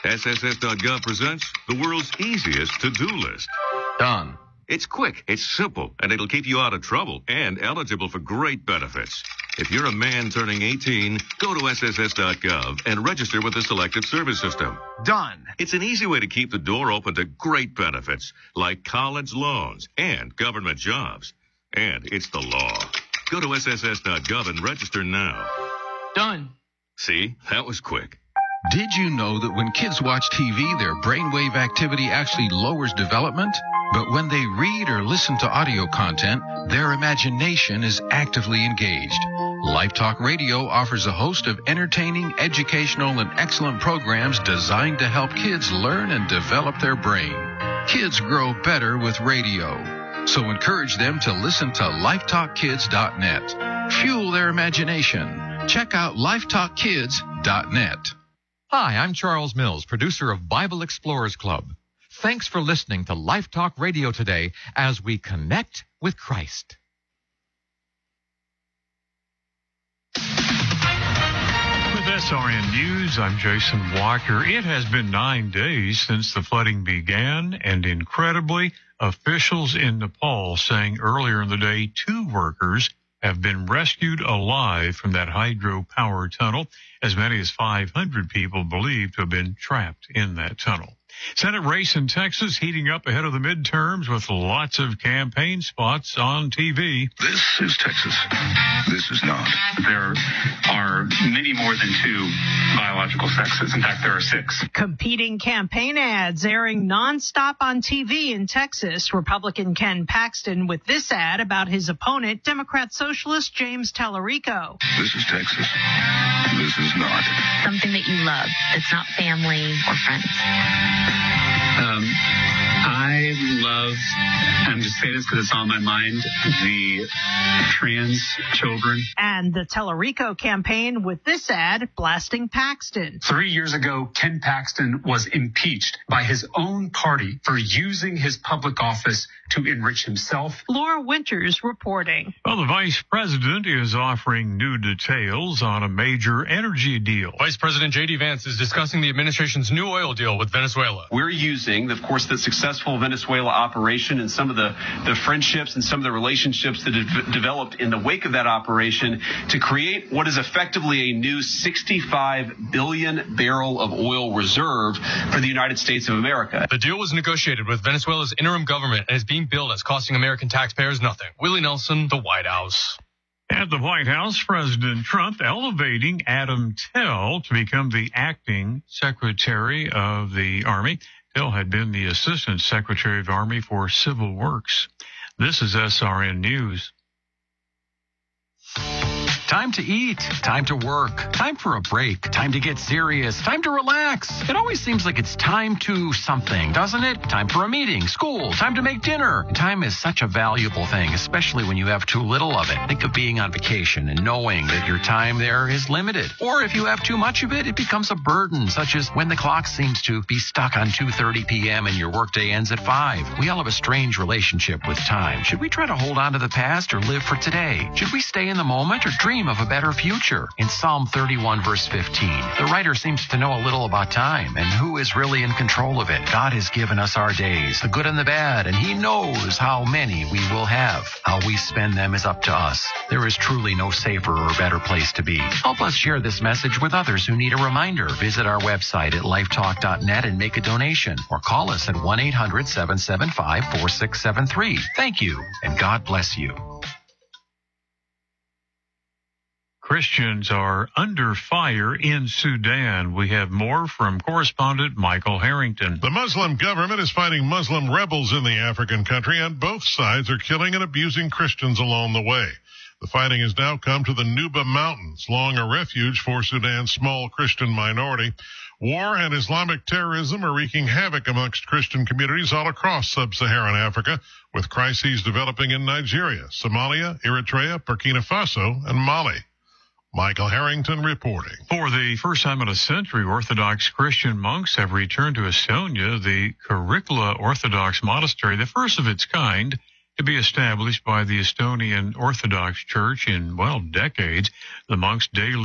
SSS.gov presents the world's easiest to-do list. Done. It's quick, it's simple, and it'll keep you out of trouble and eligible for great benefits. If you're a man turning 18, go to SSS.gov and register with the Selective Service System. Done. It's an easy way to keep the door open to great benefits like college loans and government jobs. And it's the law. Go to SSS.gov and register now. Done. See, that was quick. Did you know that when kids watch TV, their brainwave activity actually lowers development? But when they read or listen to audio content, their imagination is actively engaged. Life Talk Radio offers a host of entertaining, educational, and excellent programs designed to help kids learn and develop their brain. Kids grow better with radio. So encourage them to listen to lifetalkkids.net. Fuel their imagination. Check out lifetalkkids.net. Hi, I'm Charles Mills, producer of Bible Explorers Club. Thanks for listening to Life Talk Radio today as we connect with Christ. With SRN News, I'm Jason Walker. It has been 9 days since the flooding began, and incredibly, officials in Nepal saying earlier in the day 2 workers have been rescued alive from that hydropower tunnel. As many as 500 people believed to have been trapped in that tunnel. Senate race in Texas heating up ahead of the midterms with lots of campaign spots on TV. This is Texas. This is not. There are many more than 2 biological sexes. In fact, there are 6. Competing campaign ads airing nonstop on TV in Texas. Republican Ken Paxton with this ad about his opponent, Democrat Socialist James Tallarico. This is Texas. This is not. Something that you love that's not family or friends. I love, I'm just saying this because it's on my mind, the trans children. And the Tallarico campaign with this ad blasting Paxton. 3 years ago, Ken Paxton was impeached by his own party for using his public office to enrich himself. Laura Winters reporting. Well, the vice president is offering new details on a major energy deal. Vice President J.D. Vance is discussing the administration's new oil deal with Venezuela. We're using, of course, the successful Venezuela operation and some of the friendships and some of the relationships that have developed in the wake of that operation to create what is effectively a new 65 billion barrel of oil reserve for the United States of America. The deal was negotiated with Venezuela's interim government and is being billed as costing American taxpayers nothing. Willie Nelson, the White House. At the White House, President Trump elevating Adam Tell to become the acting Secretary of the Army. Tell had been the Assistant Secretary of the Army for Civil Works. This is SRN News. Time to eat, time to work, time for a break, time to get serious, time to relax. It always seems like it's time to something, doesn't it? Time for a meeting, school, time to make dinner. Time is such a valuable thing, especially when you have too little of it. Think of being on vacation and knowing that your time there is limited. Or if you have too much of it, it becomes a burden, such as when the clock seems to be stuck on 2:30 p.m. and your workday ends at 5. We all have a strange relationship with time. Should we try to hold on to the past or live for today? Should we stay in the moment or dream of a better future? In Psalm 31, verse 15, the writer seems to know a little about time and who is really in control of it. God has given us our days, the good and the bad, and He knows how many we will have. How we spend them is up to us. There is truly no safer or better place to be. Help us share this message with others who need a reminder. Visit our website at lifetalk.net and make a donation, or call us at 1-800-775-4673. Thank you, and God bless you. Christians are under fire in Sudan. We have more from correspondent Michael Harrington. The Muslim government is fighting Muslim rebels in the African country, and both sides are killing and abusing Christians along the way. The fighting has now come to the Nuba Mountains, long a refuge for Sudan's small Christian minority. War and Islamic terrorism are wreaking havoc amongst Christian communities all across sub-Saharan Africa, with crises developing in Nigeria, Somalia, Eritrea, Burkina Faso, and Mali. Michael Harrington reporting. For the first time in a century, Orthodox Christian monks have returned to Estonia, the Karikla Orthodox Monastery, the first of its kind to be established by the Estonian Orthodox Church in, decades. The monks daily